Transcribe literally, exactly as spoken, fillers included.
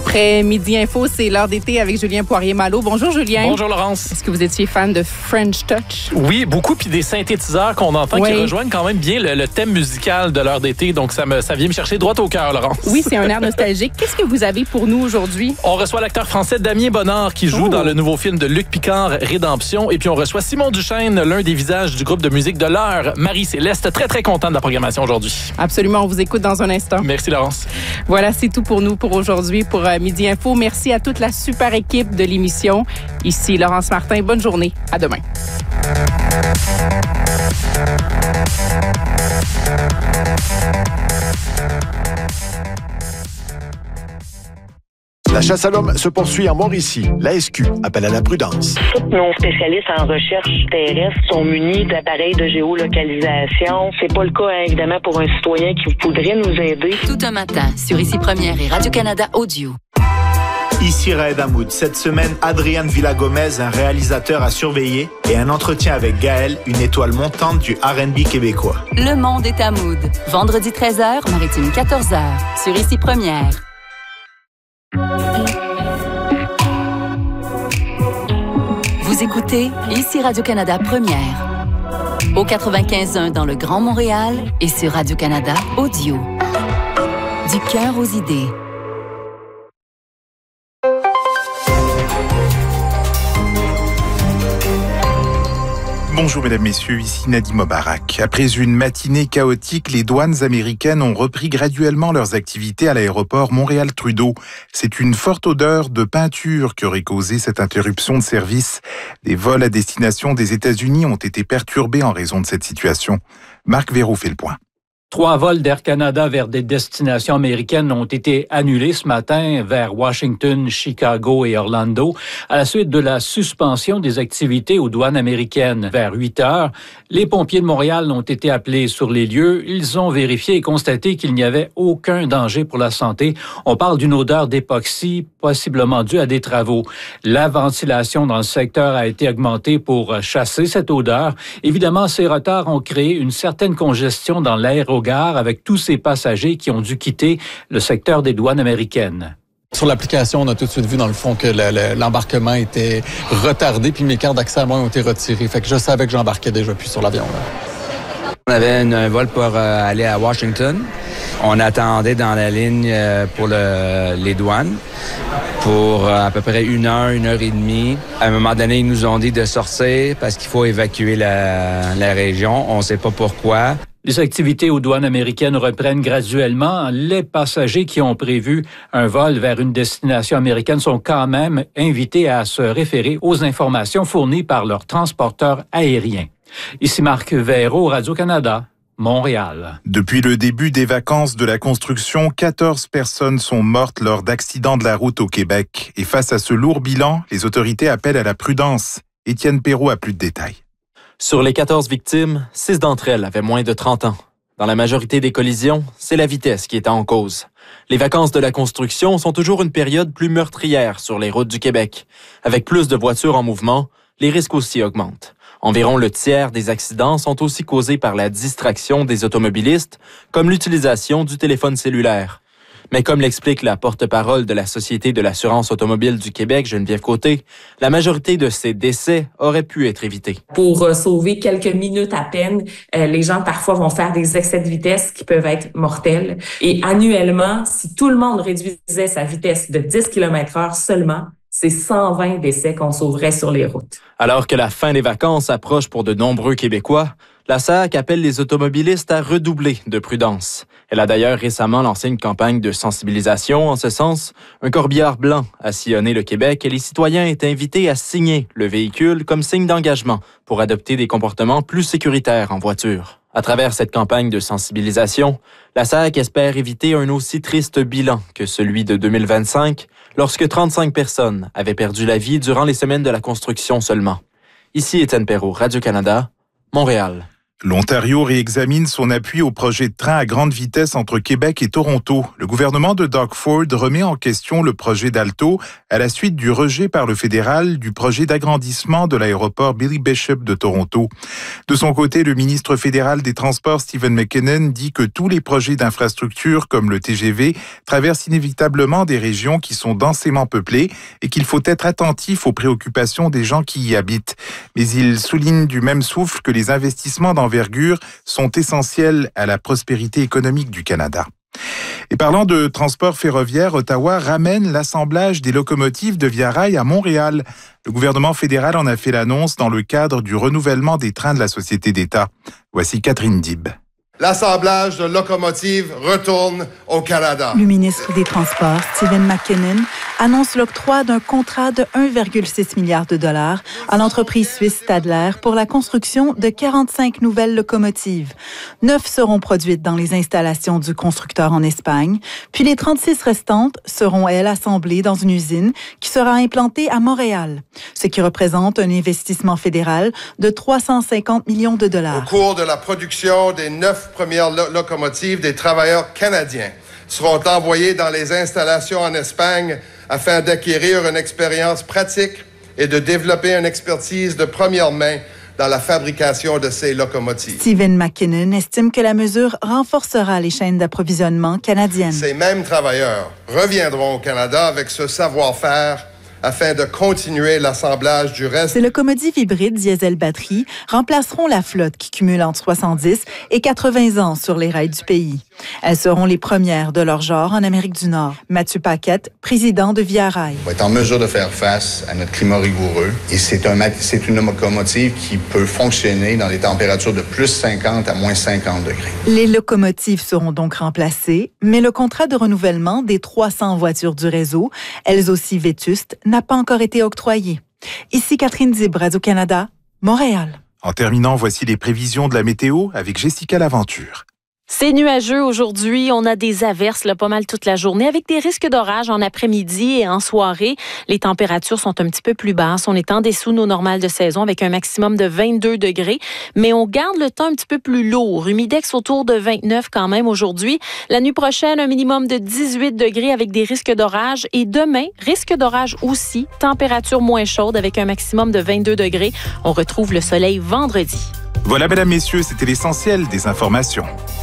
Après Midi Info, c'est l'heure d'été avec Julien Poirier-Malo. Bonjour Julien. Bonjour Laurence. Est-ce que vous étiez fan de French Touch? Oui, beaucoup, puis des synthétiseurs qu'on entend oui. qui rejoignent quand même bien le, le thème musical de l'heure d'été. Donc ça, me, ça vient me chercher droit au cœur, Laurence. Oui, c'est un air nostalgique. Qu'est-ce que vous avez pour nous aujourd'hui? On reçoit l'acteur français Damien Bonnard qui joue oh. dans le nouveau film de Luc Picard, Rédemption. Et puis on reçoit Simon Duchesne, l'un des visages du groupe de musique de l'heure, Marie-Céleste. Très, très content de la programmation aujourd'hui. Absolument, on vous écoute dans un instant. Merci Laurence. Voilà, c'est tout pour nous pour aujourd'hui, pour euh, Midi Info. Merci à toute la super équipe de l'émission. Ici Laurence Martin. Bonne journée. À demain. La chasse à l'homme se poursuit en Mauricie. L'A S Q appelle à la prudence. Tous nos spécialistes en recherche terrestre sont munis d'appareils de géolocalisation. C'est pas le cas, hein, évidemment, pour un citoyen qui voudrait nous aider. Tout un matin, sur Ici Première et Radio-Canada Audio. Ici Raed Hamoud. Cette semaine, Adrian Villa-Gomez, un réalisateur à surveiller, et un entretien avec Gaël, une étoile montante du R and B québécois. Le monde est à Hamoud. Vendredi treize heures, Maritime quatorze heures, sur Ici Première. Vous écoutez Ici Radio-Canada Première. Au quatre-vingt-quinze point un dans le Grand Montréal et sur Radio-Canada Audio. Du cœur aux idées. Bonjour mesdames, messieurs, ici Nadim Mobarak. Après une matinée chaotique, les douanes américaines ont repris graduellement leurs activités à l'aéroport Montréal-Trudeau. C'est une forte odeur de peinture qui aurait causé cette interruption de service. Des vols à destination des États-Unis ont été perturbés en raison de cette situation. Marc Véraud fait le point. Trois vols d'Air Canada vers des destinations américaines ont été annulés ce matin vers Washington, Chicago et Orlando à la suite de la suspension des activités aux douanes américaines. Vers huit heures, les pompiers de Montréal ont été appelés sur les lieux. Ils ont vérifié et constaté qu'il n'y avait aucun danger pour la santé. On parle d'une odeur d'époxy, possiblement due à des travaux. La ventilation dans le secteur a été augmentée pour chasser cette odeur. Évidemment, ces retards ont créé une certaine congestion dans l'aérogare avec tous ces passagers qui ont dû quitter le secteur des douanes américaines. Sur l'application, on a tout de suite vu dans le fond que le, le, l'embarquement était retardé puis mes cartes d'accès à moi ont été retirées. Fait que je savais que j'embarquais déjà plus sur l'avion. Là. On avait un vol pour euh, aller à Washington. On attendait dans la ligne euh, pour le, les douanes pour euh, à peu près une heure, une heure et demie. À un moment donné, ils nous ont dit de sortir parce qu'il faut évacuer la, la région. On ne sait pas pourquoi. Les activités aux douanes américaines reprennent graduellement. Les passagers qui ont prévu un vol vers une destination américaine sont quand même invités à se référer aux informations fournies par leur transporteur aérien. Ici Marc Véraud, Radio-Canada, Montréal. Depuis le début des vacances de la construction, quatorze personnes sont mortes lors d'accidents de la route au Québec. Et face à ce lourd bilan, les autorités appellent à la prudence. Étienne Perrault a plus de détails. Sur les quatorze victimes, six d'entre elles avaient moins de trente ans. Dans la majorité des collisions, c'est la vitesse qui est en cause. Les vacances de la construction sont toujours une période plus meurtrière sur les routes du Québec. Avec plus de voitures en mouvement, les risques aussi augmentent. Environ le tiers des accidents sont aussi causés par la distraction des automobilistes, comme l'utilisation du téléphone cellulaire. Mais comme l'explique la porte-parole de la Société de l'assurance automobile du Québec, Geneviève Côté, la majorité de ces décès auraient pu être évités. Pour euh, sauver quelques minutes à peine, euh, les gens parfois vont faire des excès de vitesse qui peuvent être mortels. Et annuellement, si tout le monde réduisait sa vitesse de dix kilomètres heure seulement, c'est cent vingt décès qu'on sauverait sur les routes. Alors que la fin des vacances approche pour de nombreux Québécois, la S A A Q appelle les automobilistes à redoubler de prudence. Elle a d'ailleurs récemment lancé une campagne de sensibilisation en ce sens. Un corbillard blanc a sillonné le Québec et les citoyens étaient invités à signer le véhicule comme signe d'engagement pour adopter des comportements plus sécuritaires en voiture. À travers cette campagne de sensibilisation, la S A A Q espère éviter un aussi triste bilan que celui de deux mille vingt-cinq, lorsque trente-cinq personnes avaient perdu la vie durant les semaines de la construction seulement. Ici Étienne Perrault, Radio-Canada, Montréal. L'Ontario réexamine son appui au projet de train à grande vitesse entre Québec et Toronto. Le gouvernement de Doug Ford remet en question le projet d'Alto à la suite du rejet par le fédéral du projet d'agrandissement de l'aéroport Billy Bishop de Toronto. De son côté, le ministre fédéral des Transports, Stephen McKinnon, dit que tous les projets d'infrastructure comme le T G V traversent inévitablement des régions qui sont densément peuplées et qu'il faut être attentif aux préoccupations des gens qui y habitent. Mais il souligne du même souffle que les investissements dans sont essentiels à la prospérité économique du Canada. Et parlant de transport ferroviaire, Ottawa ramène l'assemblage des locomotives de Via Rail à Montréal. Le gouvernement fédéral en a fait l'annonce dans le cadre du renouvellement des trains de la Société d'État. Voici Catherine Dib. L'assemblage de locomotives retourne au Canada. Le ministre des Transports, Stephen McKinnon, annonce l'octroi d'un contrat de un virgule six milliard de dollars à l'entreprise suisse Stadler pour la construction de quarante-cinq nouvelles locomotives. Neuf seront produites dans les installations du constructeur en Espagne, puis les trente-six restantes seront, elles, assemblées dans une usine qui sera implantée à Montréal, ce qui représente un investissement fédéral de trois cent cinquante millions de dollars. Au cours de la production des neuf premières lo- locomotives, des travailleurs canadiens seront envoyés dans les installations en Espagne afin d'acquérir une expérience pratique et de développer une expertise de première main dans la fabrication de ces locomotives. Stephen McKinnon estime que la mesure renforcera les chaînes d'approvisionnement canadiennes. Ces mêmes travailleurs reviendront au Canada avec ce savoir-faire afin de continuer l'assemblage du reste. Ces locomotives hybrides diesel-batterie remplaceront la flotte qui cumule entre soixante-dix et quatre-vingts ans sur les rails du pays. Elles seront les premières de leur genre en Amérique du Nord. Mathieu Paquette, président de Via Rail. On va être en mesure de faire face à notre climat rigoureux et c'est, un, c'est une locomotive qui peut fonctionner dans des températures de plus cinquante à moins cinquante degrés. Les locomotives seront donc remplacées, mais le contrat de renouvellement des trois cents voitures du réseau, elles aussi vétustes, n'a pas encore été octroyé. Ici Catherine Dib, Radio-Canada, Montréal. En terminant, voici les prévisions de la météo avec Jessica Laventure. C'est nuageux aujourd'hui. On a des averses là, pas mal toute la journée avec des risques d'orage en après-midi et en soirée. Les températures sont un petit peu plus basses. On est en dessous de nos normales de saison avec un maximum de vingt-deux degrés. Mais on garde le temps un petit peu plus lourd. Humidex autour de vingt-neuf quand même aujourd'hui. La nuit prochaine, un minimum de dix-huit degrés avec des risques d'orage. Et demain, risque d'orage aussi. Température moins chaude avec un maximum de vingt-deux degrés. On retrouve le soleil vendredi. Voilà, mesdames, messieurs, c'était l'essentiel des informations.